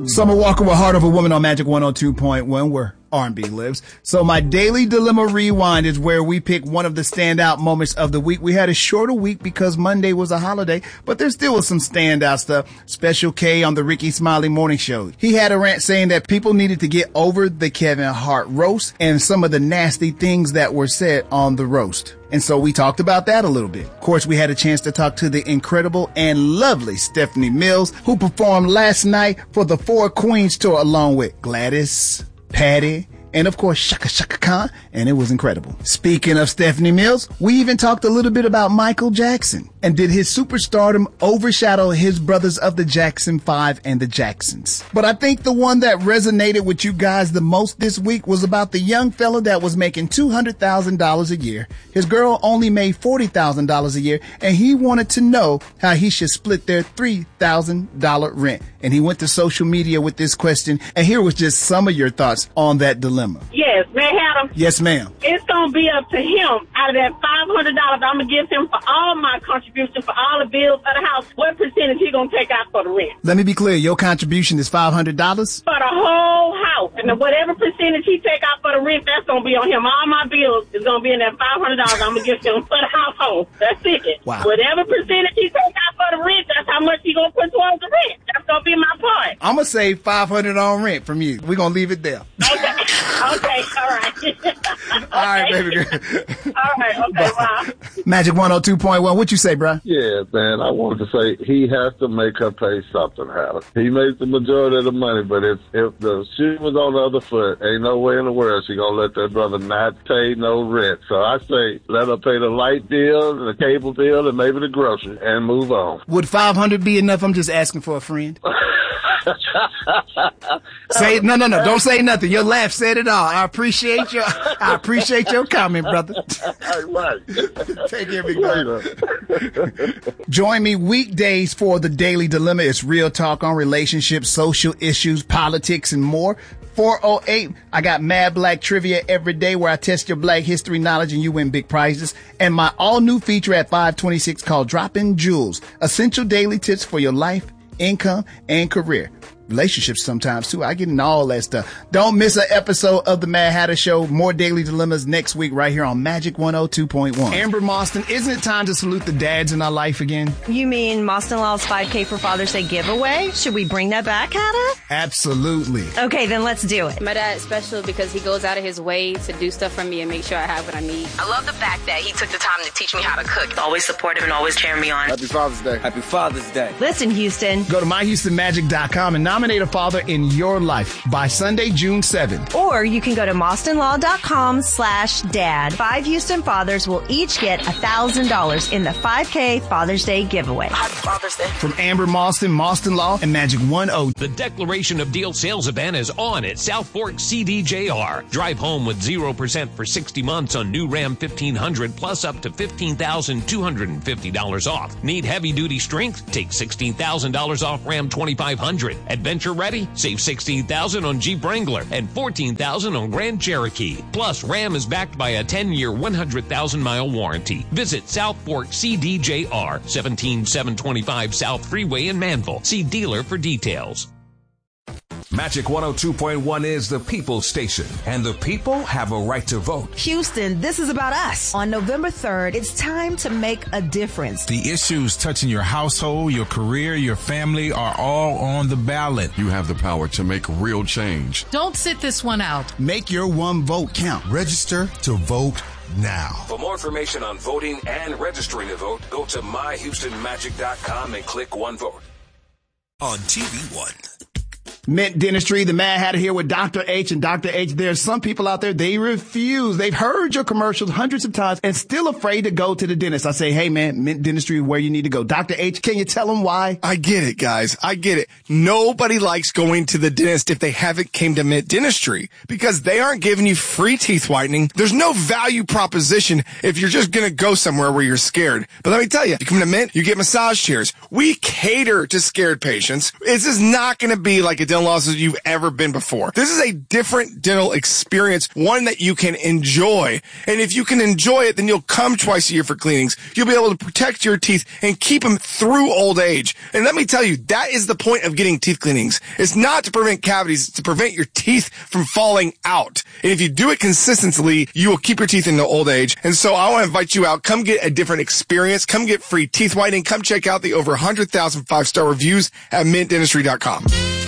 Summer Walker with Heart of a Woman on Magic 102.1, where R&B lives. So my Daily Dilemma Rewind is where we pick one of the standout moments of the week. We had a shorter week because Monday was a holiday, but there still was some standout stuff. Special K on the Ricky Smiley Morning Show. He had a rant saying that people needed to get over the Kevin Hart roast and some of the nasty things that were said on the roast. And so we talked about that a little bit. Of course, we had a chance to talk to the incredible and lovely Stephanie Mills, who performed last night for the Four Queens tour along with Gladys, Patty, and of course Shaka Shaka Khan, and it was incredible. Speaking of Stephanie Mills, we even talked a little bit about Michael Jackson. And did his superstardom overshadow his brothers of the Jackson 5 and the Jacksons? But I think the one that resonated with you guys the most this week was about the young fella that was making $200,000 a year. His girl only made $40,000 a year, and he wanted to know how he should split their $3,000 rent. And he went to social media with this question, and here was just some of your thoughts on that dilemma. Yes, Manhattan. Yes, ma'am. It's going to be up to him. Out of that $500, I'm going to give him for all my contribution for all the bills of the house. What percentage he going to take out for the rent? Let me be clear. Your contribution is $500? For the whole house. And whatever percentage he take out for the rent, that's going to be on him. All my bills is going to be in that $500 I'm going to give him for the household. That's it. Wow. Whatever percentage he take out for the rent, that's how much he going to put towards the rent. That's going to be my part. I'm going to save $500 on rent from you. We're going to leave it there. Okay. Okay. All right. Okay. All right, baby girl. All right. Okay. Wow. Magic 102.1. What you say, bro? Yeah, man, I wanted to say he has to make her pay something, Howard. He makes the majority of the money, but if the shoe was on the other foot, ain't no way in the world she gonna let that brother not pay no rent. So I say let her pay the light bill, the cable bill, and maybe the grocery, and move on. Would $500 be enough? I'm just asking for a friend. Say no. Don't say nothing. Your laugh said it all. I appreciate your comment, brother. Right. Take care, big brother. Join me weekdays for the Daily Dilemma. It's real talk on relationships, social issues, politics, and more. 408. I got Mad Black Trivia every day where I test your Black history knowledge and you win big prizes. And my all new feature at 526 called Dropping Jewels. Essential daily tips for your life, income, and career. Relationships sometimes too. I get into all that stuff. Don't miss an episode of the Mad Hatter Show. More Daily Dilemmas next week right here on Magic 102.1. Amber Moston, isn't it time to salute the dads in our life again? You mean Moston Law's 5K for Father's Day giveaway? Should we bring that back, Hatter? Absolutely. Okay, then let's do it. My dad's special because he goes out of his way to do stuff for me and make sure I have what I need. I love the fact that he took the time to teach me how to cook. Always supportive and always cheering me on. Happy Father's Day. Happy Father's Day. Listen, Houston. Go to myhoustonmagic.com and nominate a father in your life by Sunday, June 7th. Or you can go to MostonLaw.com/dad. 5 Houston fathers will each get $1,000 in the 5K Father's Day giveaway. Happy Father's Day. From Amber Moston, Moston Law, and Magic 102. The Declaration of Deal sales event is on at South Fork CDJR. Drive home with 0% for 60 months on new Ram 1500 plus up to $15,250 off. Need heavy-duty strength? Take $16,000 off Ram 2500. Adventure ready? Save $16,000 on Jeep Wrangler and $14,000 on Grand Cherokee. Plus, Ram is backed by a 10-year, 100,000-mile warranty. Visit South Fork CDJR, 17725 South Freeway in Manville. See dealer for details. Magic 102.1 is the People's Station, and the people have a right to vote. Houston, this is about us. On November 3rd, it's time to make a difference. The issues touching your household, your career, your family are all on the ballot. You have the power to make real change. Don't sit this one out. Make your one vote count. Register to vote now. For more information on voting and registering to vote, go to myhoustonmagic.com and click One Vote. On TV One. Mint Dentistry, the Mad Hatter here with Dr. H. And Dr. H, there's some people out there, they refuse. They've heard your commercials hundreds of times and still afraid to go to the dentist. I say, hey, man, Mint Dentistry is where you need to go. Dr. H, can you tell them why? I get it, guys. I get it. Nobody likes going to the dentist if they haven't came to Mint Dentistry because they aren't giving you free teeth whitening. There's no value proposition if you're just going to go somewhere where you're scared. But let me tell you, you come to Mint, you get massage chairs. We cater to scared patients. This is not going to be like like a dental office you've ever been before. This is a different dental experience, one that you can enjoy. And if you can enjoy it, then you'll come twice a year for cleanings. You'll be able to protect your teeth and keep them through old age. And let me tell you, that is the point of getting teeth cleanings. It's not to prevent cavities, it's to prevent your teeth from falling out. And if you do it consistently, you will keep your teeth into old age. And so I want to invite you out. Come get a different experience. Come get free teeth whitening. Come check out the over 100,000 5-star reviews at mintdentistry.com.